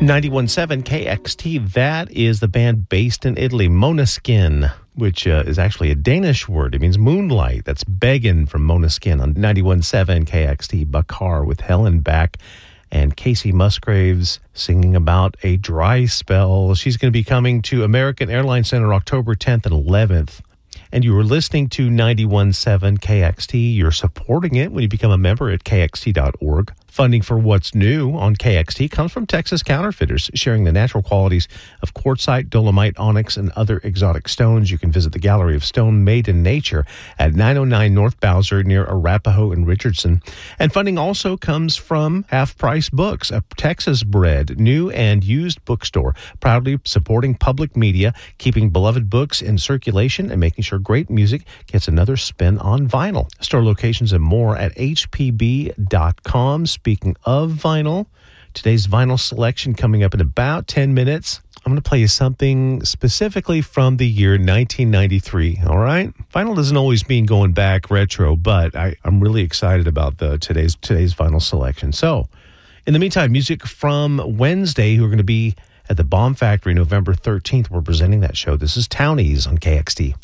91.7 KXT, that is the band based in Italy, Måneskin, which is actually a Danish word. It means moonlight. That's Begin from Måneskin on 91.7 KXT. Bakar with Helen Back and Casey Musgraves singing about a dry spell. She's going to be coming to American Airlines Center October 10th and 11th. And you were listening to 91.7 KXT. You're supporting it when you become a member at kxt.org. Funding for What's New on KXT comes from Texas Counterfeiters, sharing the natural qualities of quartzite, dolomite, onyx, and other exotic stones. You can visit the Gallery of Stone Made in Nature at 909 North Bowser near Arapahoe and Richardson. And funding also comes from Half Price Books, a Texas-bred new and used bookstore, proudly supporting public media, keeping beloved books in circulation, and making sure great music gets another spin on vinyl. Store locations and more at hpb.com. Speaking of vinyl, today's vinyl selection coming up in about 10 minutes. I'm going to play you something specifically from the year 1993, all right? Vinyl doesn't always mean going back retro, but I'm really excited about today's vinyl selection. So, in the meantime, music from Wednesday, who are going to be at the Bomb Factory November 13th. We're presenting that show. This is Townies on KXT.